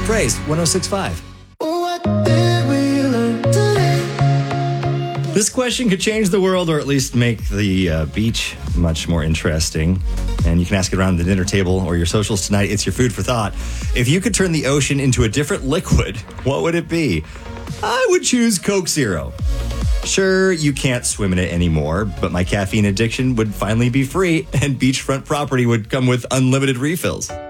Praise 106.5. This question could change the world, or at least make the beach much more interesting. And you can ask it around the dinner table or your socials tonight. It's your food for thought. If you could turn the ocean into a different liquid, what would it be? I would choose Coke Zero. Sure, you can't swim in it anymore, but my caffeine addiction would finally be free, and beachfront property would come with unlimited refills.